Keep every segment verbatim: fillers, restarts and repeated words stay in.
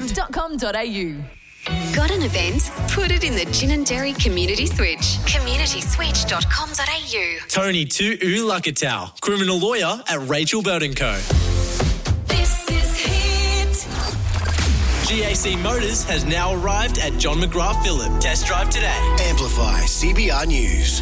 m dot com dot a u. Got an event? Put it in the Gin and Dairy Community Switch. community switch dot com dot a u. Tony Tu'u Lakatau, criminal lawyer at Rachel Belt and Co. This is Hit. G A C Motors has now arrived at John McGrath Phillip. Test drive today. Amplify C B R News.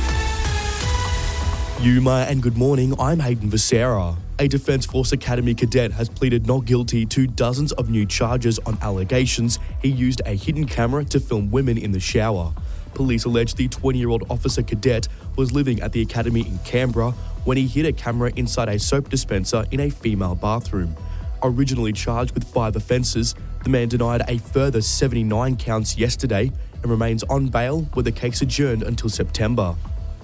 Yuma and good morning, I'm Hayden Becerra. A Defence Force Academy cadet has pleaded not guilty to dozens of new charges on allegations he used a hidden camera to film women in the shower. Police allege the twenty-year-old officer cadet was living at the academy in Canberra when he hid a camera inside a soap dispenser in a female bathroom. Originally charged with five offences, the man denied a further seventy-nine counts yesterday and remains on bail with the case adjourned until September.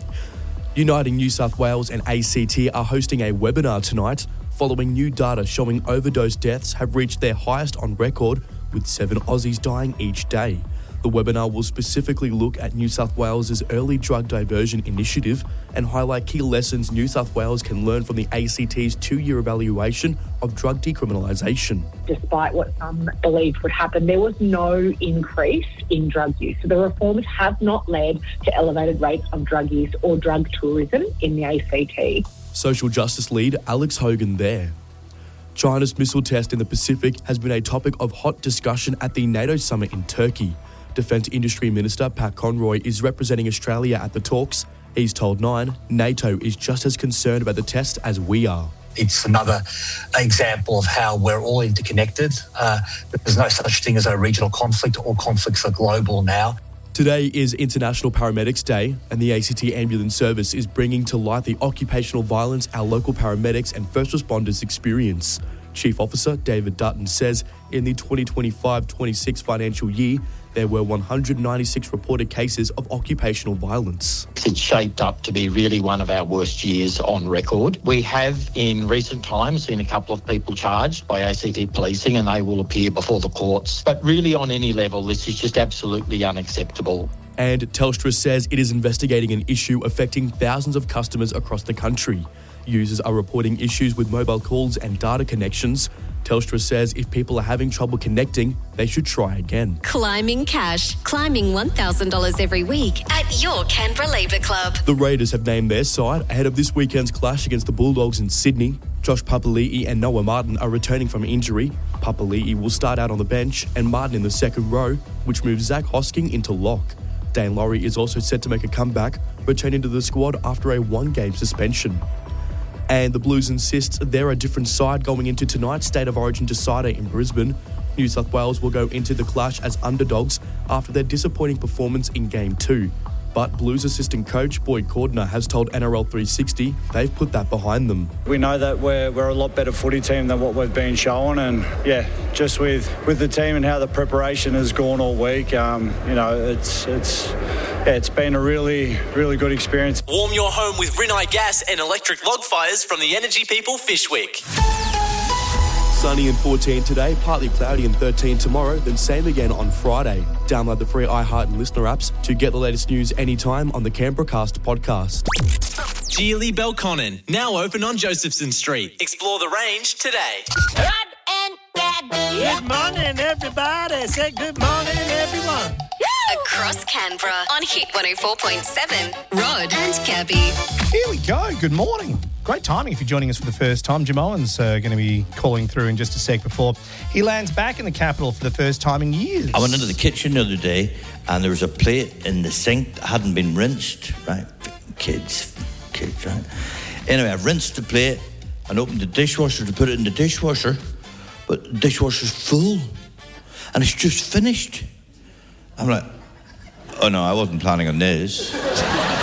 Uniting New South Wales and A C T are hosting a webinar tonight following new data showing overdose deaths have reached their highest on record, with seven Aussies dying each day. The webinar will specifically look at New South Wales' early drug diversion initiative and highlight key lessons New South Wales can learn from the A C T's two-year evaluation of drug decriminalisation. Despite what some believed would happen, there was no increase in drug use. So the reforms have not led to elevated rates of drug use or drug tourism in the A C T. Social justice lead Alex Hogan there. China's missile test in the Pacific has been a topic of hot discussion at the NATO summit in Turkey. Defence Industry Minister Pat Conroy is representing Australia at the talks. He's told Nine, NATO is just as concerned about the test as we are. It's another example of how we're all interconnected. Uh, there's no such thing as a regional conflict. All conflicts are global now. Today is International Paramedics Day, and the A C T Ambulance Service is bringing to light the occupational violence our local paramedics and first responders experience. Chief Officer David Dutton says in the twenty twenty-five twenty-six financial year, there were one hundred ninety-six reported cases of occupational violence. It's shaped up to be really one of our worst years on record. We have in recent times seen a couple of people charged by A C T policing, and they will appear before the courts. But really on any level, this is just absolutely unacceptable. And Telstra says it is investigating an issue affecting thousands of customers across the country. Users are reporting issues with mobile calls and data connections. Telstra says if people are having trouble connecting, they should try again. Climbing cash. Climbing one thousand dollars every week at your Canberra Labour Club. The Raiders have named their side ahead of this weekend's clash against the Bulldogs in Sydney. Josh Papali'i and Noah Martin are returning from injury. Papali'i will start out on the bench and Martin in the second row, which moves Zach Hosking into lock. Dane Laurie is also set to make a comeback, returning to the squad after a one-game suspension. And the Blues insist they're a different side going into tonight's State of Origin decider in Brisbane. New South Wales will go into the clash as underdogs after their disappointing performance in Game two. But Blues assistant coach Boyd Cordner has told N R L three sixty they've put that behind them. We know that we're we're a lot better footy team than what we've been shown, and yeah, just with, with the team and how the preparation has gone all week, um, you know, it's it's yeah, it's been a really really good experience. Warm your home with Rinnai Gas and electric log fires from the Energy People Fishwick. Sunny and fourteen today, partly cloudy and thirteen tomorrow, then same again on Friday. Download the free iHeart and Listener apps to get the latest news anytime on the Canberracast podcast. Geely Belconnen, now open on Josephson Street. Explore the range today. Rod and Gabby. Good morning, everybody. Say good morning, everyone. Across Canberra on Hit one oh four point seven. Rod and Gabby. Here we go. Good morning. Great timing if you're joining us for the first time. Jim Owen's uh, going to be calling through in just a sec before he lands back in the capital for the first time in years. I went into the kitchen the other day and there was a plate in the sink that hadn't been rinsed, right? Kids, kids, right? Anyway, I rinsed the plate and opened the dishwasher to put it in the dishwasher, but the dishwasher's full and it's just finished. I'm like, oh no, I wasn't planning on this.